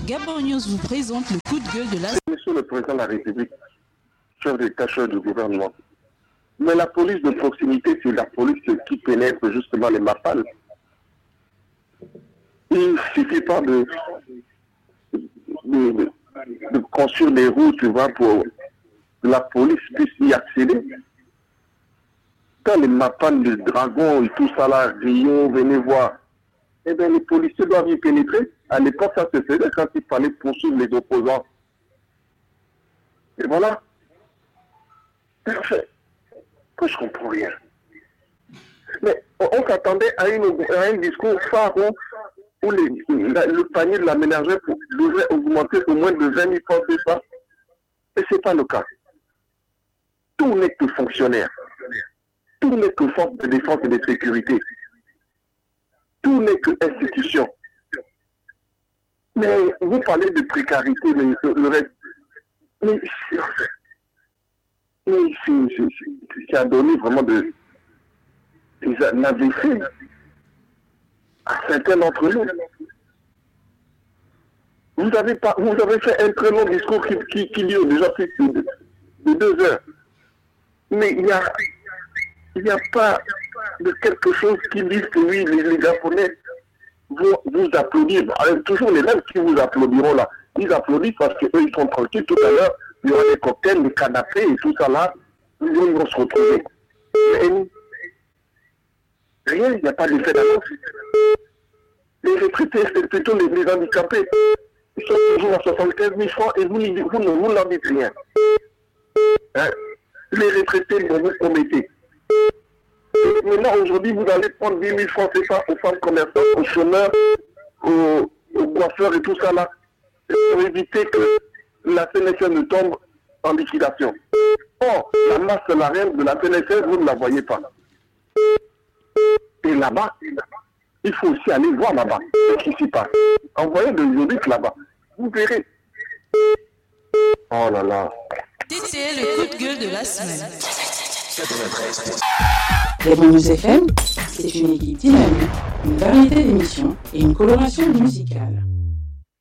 Gabon News vous présente le coup de gueule de la... Monsieur le Président de la République, chef d'état, chef du gouvernement. Mais la police de proximité, c'est la police qui pénètre justement les mappales. Il ne suffit pas de construire des routes, tu vois, pour que la police puisse y accéder. Quand les mappales, les dragons et tout ça là, Rio, venez voir. Eh bien, les policiers doivent y pénétrer. À l'époque, ça se faisait quand il fallait poursuivre les opposants. Et voilà. Parfait. Moi, je ne comprends rien. Mais on s'attendait à un discours phare où le panier de la ménagère devrait augmenter au moins de 20 000 francs, c'est ça. Et ce n'est pas le cas. Tout n'est que fonctionnaire. Tout n'est que force de défense et de sécurité. Tout n'est que institution. Mais vous parlez de précarité, mais le reste. Mais c'est à donner vraiment des AVC à certains d'entre nous. Vous avez fait un très long discours qui dure déjà plus de 2 heures. Mais il n'y a pas de quelque chose qui dise que oui, les Japonais vont vous applaudir. Alors, toujours les mêmes qui vous applaudiront là. Ils applaudissent parce qu'eux, ils sont tranquilles. Tout à l'heure, il y aura des cocktails, des canapés et tout ça là. Ils vont se retrouver. Mais rien, il n'y a pas d'effet d'annonce. Les retraités, c'est plutôt les handicapés. Ils sont toujours à 75 000 francs et vous ne leur dites rien. Hein? Les retraités, vous vous promettez. Et maintenant, aujourd'hui, vous allez prendre 10 000 francs, c'est ça, aux femmes commerçantes, aux chômeurs, aux coiffeurs et tout ça là, pour éviter que la CNSS ne tombe en liquidation. Or, la masse salariale de la CNSS, vous ne la voyez pas. Et là-bas, il faut aussi aller voir là-bas ce qui s'y passe. Envoyez des audits là-bas. Vous verrez. Oh là là. C'était le coup de gueule de la semaine. Gabon News FM, c'est une équipe dynamique, une variété d'émissions et une coloration musicale.